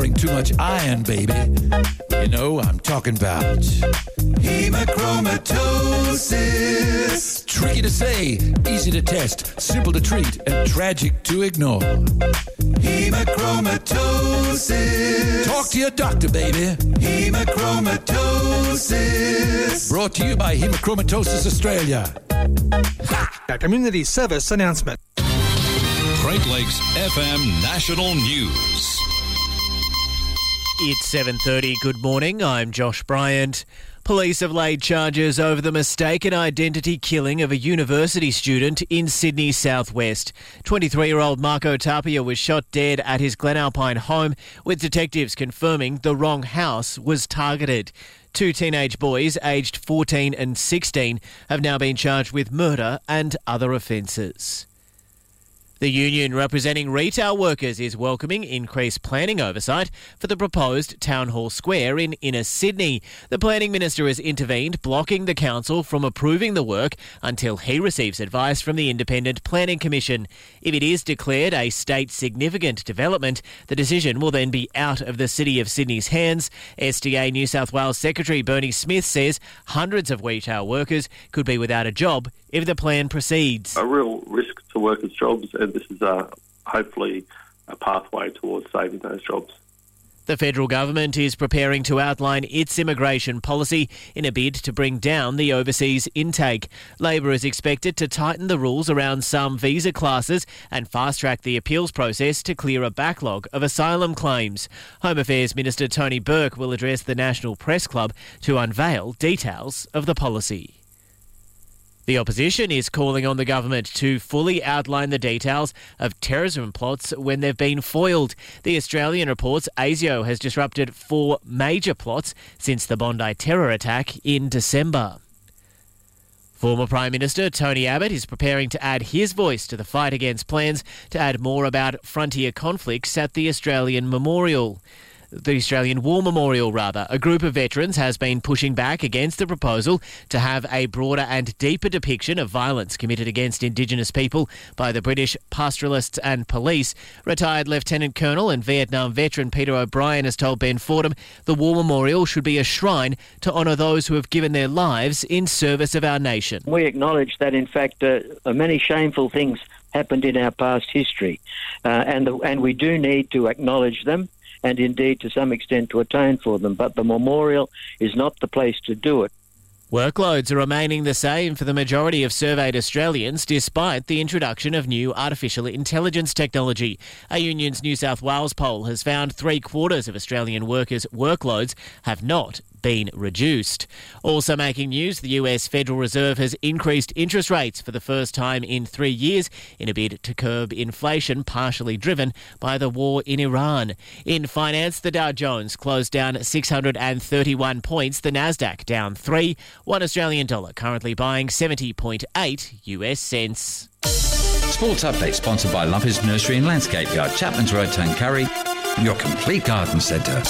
storing too much iron, baby. You know I'm talking about hemochromatosis. Tricky to say, easy to test, simple to treat, and tragic to ignore. Hemochromatosis. Talk to your doctor, baby. Hemochromatosis. Brought to you by Hemochromatosis Australia. A community service announcement. Great Lakes FM National News. It's 7:30. Good morning. I'm Josh Bryant. Police have laid charges over the mistaken identity killing of a university student in Sydney southwest. 23-year-old Marco Tapia was shot dead at his Glenalpine home, with detectives confirming the wrong house was targeted. Two teenage boys, aged 14 and 16, have now been charged with murder and other offences. The union representing retail workers is welcoming increased planning oversight for the proposed Town Hall Square in inner Sydney. The planning minister has intervened, blocking the council from approving the work until he receives advice from the Independent Planning Commission. If it is declared a state significant development, the decision will then be out of the City of Sydney's hands. SDA New South Wales Secretary Bernie Smith says hundreds of retail workers could be without a job if the plan proceeds. A real risk to workers' jobs, and this is hopefully a pathway towards saving those jobs. The federal government is preparing to outline its immigration policy in a bid to bring down the overseas intake. Labor is expected to tighten the rules around some visa classes and fast-track the appeals process to clear a backlog of asylum claims. Home Affairs Minister Tony Burke will address the National Press Club to unveil details of the policy. The opposition is calling on the government to fully outline the details of terrorism plots when they've been foiled. The Australian reports ASIO has disrupted 4 major plots since the Bondi terror attack in December. Former Prime Minister Tony Abbott is preparing to add his voice to the fight against plans to add more about frontier conflicts at the Australian War Memorial. A group of veterans has been pushing back against the proposal to have a broader and deeper depiction of violence committed against Indigenous people by the British pastoralists and police. Retired Lieutenant Colonel and Vietnam veteran Peter O'Brien has told Ben Fordham the War Memorial should be a shrine to honour those who have given their lives in service of our nation. We acknowledge that, in fact, many shameful things happened in our past history, and we do need to acknowledge them, and indeed to some extent to atone for them. But the memorial is not the place to do it. Workloads are remaining the same for the majority of surveyed Australians despite the introduction of new artificial intelligence technology. A Union's New South Wales poll has found 3/4 of Australian workers' workloads have not been reduced. Also making news, the US Federal Reserve has increased interest rates for the first time in 3 years in a bid to curb inflation, partially driven by the war in Iran. In finance, the Dow Jones closed down 631 points, the Nasdaq down 3, $1 Australian dollar currently buying 70.8 US cents. Sports Update sponsored by Lumpers Nursery and Landscape Yard, Chapman's Road, Tuncurry, your complete garden centre.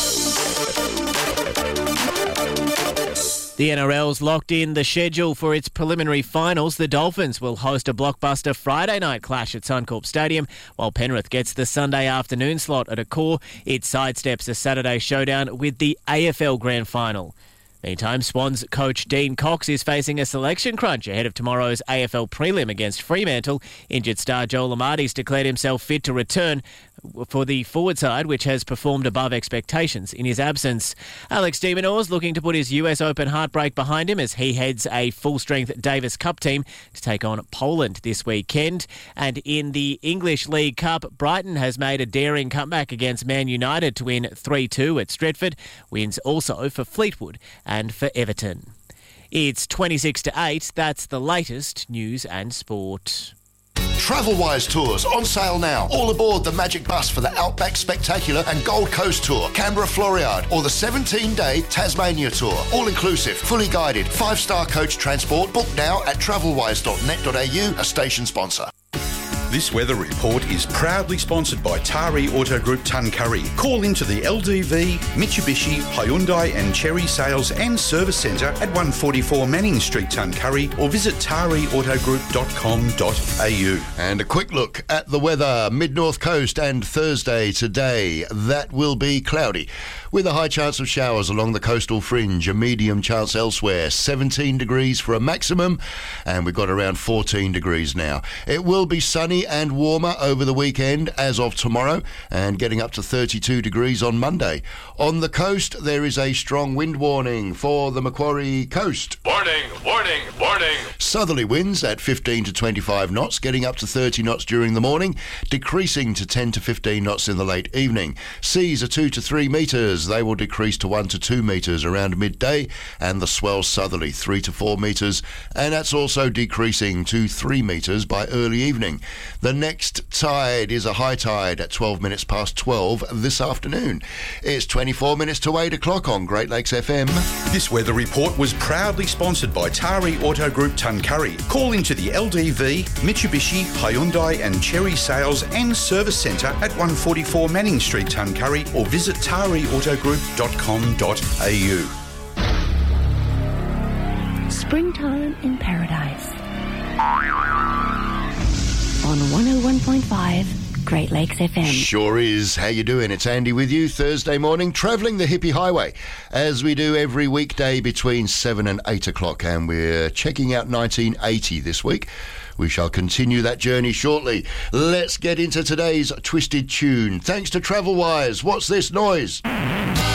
The NRL's locked in the schedule for its preliminary finals. The Dolphins will host a blockbuster Friday night clash at Suncorp Stadium, while Penrith gets the Sunday afternoon slot at Accor. It sidesteps a Saturday showdown with the AFL Grand Final. Meantime, Swans coach Dean Cox is facing a selection crunch ahead of tomorrow's AFL prelim against Fremantle. Injured star Joel Amartey's declared himself fit to return for the forward side, which has performed above expectations in his absence. Alex de Minaur's looking to put his US Open heartbreak behind him as he heads a full-strength Davis Cup team to take on Poland this weekend. And in the English League Cup, Brighton has made a daring comeback against Man United to win 3-2 at Stretford. Wins also for Fleetwood and for Everton. It's 26-8. That's the latest news and sport. Travelwise Tours on sale now. All aboard the Magic Bus for the Outback Spectacular and Gold Coast Tour, Canberra Floriade, or the 17-day Tasmania Tour. All inclusive, fully guided, 5-star coach transport. Book now at travelwise.net.au, a station sponsor. This weather report is proudly sponsored by Tari Auto Group Tuncurry. Call into the LDV, Mitsubishi, Hyundai and Cherry Sales and Service Centre at 144 Manning Street, Tuncurry, or visit tariautogroup.com.au. And a quick look at the weather. Mid-North Coast and Thursday today. That will be cloudy, with a high chance of showers along the coastal fringe, a medium chance elsewhere. 17 degrees for a maximum, and we've got around 14 degrees now. It will be sunny and warmer over the weekend as of tomorrow, and getting up to 32 degrees on Monday. On the coast, there is a strong wind warning for the Macquarie coast. Warning, warning, warning. Southerly winds at 15 to 25 knots, getting up to 30 knots during the morning, decreasing to 10 to 15 knots in the late evening. Seas are 2 to 3 metres. They will decrease to 1 to 2 metres around midday, and the swell southerly 3 to 4 metres, and that's also decreasing to 3 metres by early evening. The next tide is a high tide at 12 minutes past 12 this afternoon. It's 24 minutes to 8 o'clock on Great Lakes FM. This weather report was proudly sponsored by Tari Auto Group Tuncurry. Call into the LDV, Mitsubishi, Hyundai and Cherry Sales and Service Centre at 144 Manning Street, Tuncurry, or visit tariautogroup.com.au. Springtime in Paradise. On 101.5 Great Lakes FM. Sure is. How you doing? It's Andy with you Thursday morning, travelling the Hippie Highway as we do every weekday between 7 and 8 o'clock, and we're checking out 1980 this week. We shall continue that journey shortly. Let's get into today's Twisted Tune. Thanks to Travelwise. What's this noise?